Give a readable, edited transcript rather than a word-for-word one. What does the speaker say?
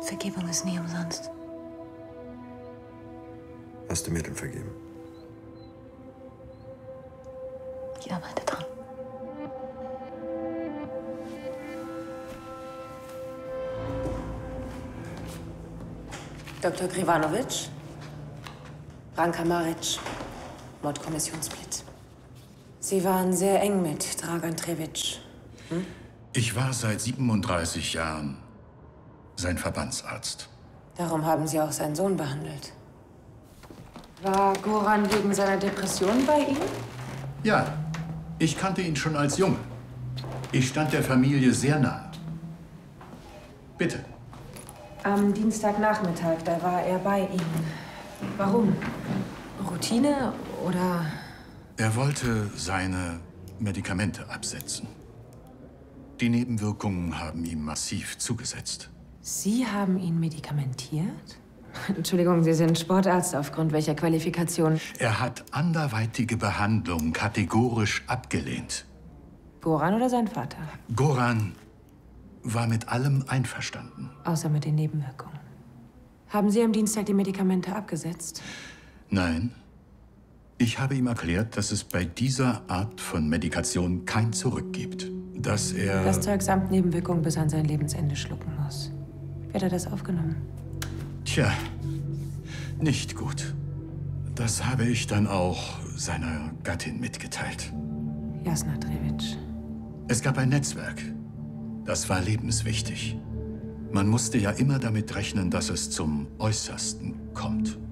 Vergebung ist nie umsonst. Hast du mir denn vergeben? Ich arbeite dran. Dr. Krivanovic, Branka Maric, Mordkommissionssplit. Sie waren sehr eng mit Dragan Trevic. Hm? Ich war seit 37 Jahren sein Verbandsarzt. Darum haben Sie auch seinen Sohn behandelt. War Goran wegen seiner Depression bei Ihnen? Ja, ich kannte ihn schon als Junge. Ich stand der Familie sehr nah. Bitte. Am Dienstagnachmittag, da war er bei Ihnen. Warum? Routine oder? Er wollte seine Medikamente absetzen. Die Nebenwirkungen haben ihm massiv zugesetzt. Sie haben ihn medikamentiert? Entschuldigung, Sie sind Sportarzt. Aufgrund welcher Qualifikation? Er hat anderweitige Behandlung kategorisch abgelehnt. Goran oder sein Vater? Goran war mit allem einverstanden. Außer mit den Nebenwirkungen. Haben Sie am Dienstag die Medikamente abgesetzt? Nein. Ich habe ihm erklärt, dass es bei dieser Art von Medikation kein Zurück gibt. Dass er... Das Zeug samt Nebenwirkungen bis an sein Lebensende schlucken muss. Wie hat er das aufgenommen? Tja, nicht gut. Das habe ich dann auch seiner Gattin mitgeteilt. Jasna Trevic. Es gab ein Netzwerk. Das war lebenswichtig. Man musste ja immer damit rechnen, dass es zum Äußersten kommt.